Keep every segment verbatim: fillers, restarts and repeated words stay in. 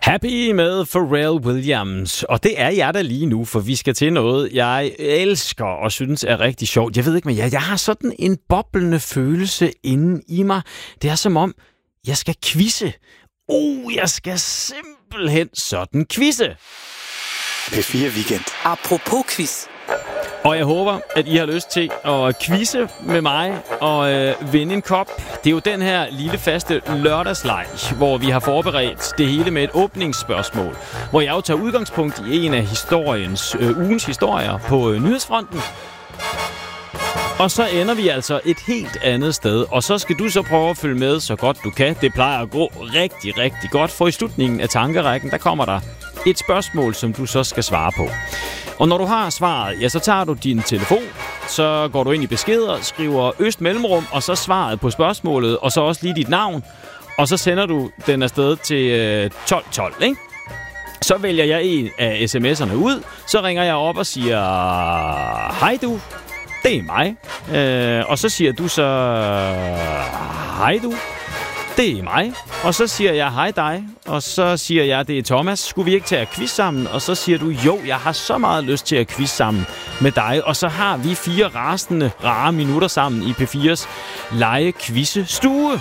Happy med Pharrell Williams. Og det er jeg da lige nu, for vi skal til noget, jeg elsker og synes er rigtig sjovt. Jeg ved ikke, men jeg, jeg har sådan en boblende følelse inde i mig. Det er som om, jeg skal quizze. Oh, jeg skal simpelthen sådan quizze. P fire Weekend. Apropos quiz. Og jeg håber, at I har lyst til at quizze med mig og øh, vinde en kop. Det er jo den her lille faste lørdagsleg, hvor vi har forberedt det hele med et åbningsspørgsmål. Hvor jeg jo tager udgangspunkt i en af historiens, øh, ugens historier på øh, nyhedsfronten. Og så ender vi altså et helt andet sted. Og så skal du så prøve at følge med så godt du kan. Det plejer at gå rigtig, rigtig godt. For i slutningen af tankerækken, der kommer der et spørgsmål, som du så skal svare på. Og når du har svaret, ja, så tager du din telefon, så går du ind i beskeder, skriver øst mellemrum, og så svaret på spørgsmålet, og så også lige dit navn, og så sender du den afsted til øh, tolv tolv, ikke? Så vælger jeg en af sms'erne ud, så ringer jeg op og siger, hej du, det er mig. Øh, og så siger du så, hej du, det er mig. Og så siger jeg, hej dig. Og så siger jeg, det er Thomas. Skulle vi ikke tage at quiz sammen? Og så siger du, jo, jeg har så meget lyst til at quiz sammen med dig. Og så har vi fire rasende, rare minutter sammen i P fires lege-quizze-stue.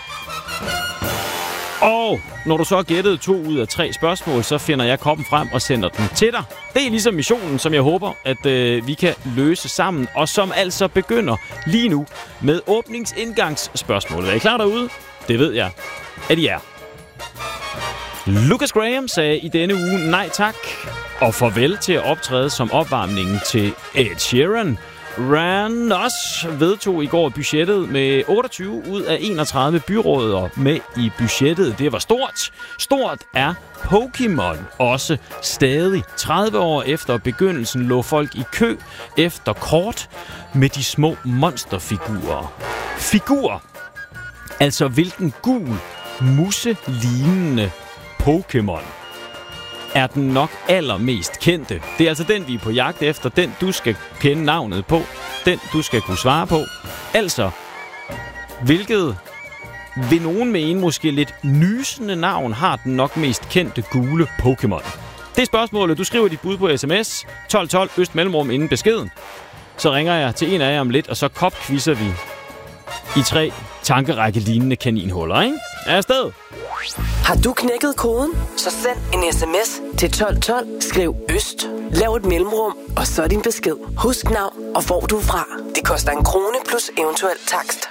Og når du så har gættet to ud af tre spørgsmål, så finder jeg koppen frem og sender den til dig. Det er ligesom missionen, som jeg håber, at øh, vi kan løse sammen. Og som altså begynder lige nu med åbningsindgangsspørgsmålet. Er I klar derude? Det ved jeg, at I er. Lucas Graham sagde i denne uge nej tak og farvel til at optræde som opvarmningen til Ed Sheeran. Ran også vedtog i går budgettet med otteogtyve ud af enogtredive byråder med i budgettet. Det var stort. Stort er Pokémon også stadig. tredive år efter begyndelsen lå folk i kø efter kort med de små monsterfigurer. Figurer. Altså hvilken gul, musse-lignende Pokémon er den nok allermest kendte. Det er altså den, vi er på jagt efter. Den, du skal kende navnet på. Den, du skal kunne svare på. Altså, hvilket vil nogen mene måske lidt nysende navn har den nok mest kendte gule Pokémon? Det er spørgsmålet. Du skriver dit bud på sms. tolv tolv øst mellemrum inden beskeden. Så ringer jeg til en af jer om lidt, og så kopquizzer vi i tre tankerække-lignende kaninhuller, ikke? Er jeg afsted? Har du knækket koden? Så send en sms til tolv tolv. Skriv øst. Lav et mellemrum, og så din besked. Husk navn og hvor du er fra. Det koster en krone plus eventuel takst.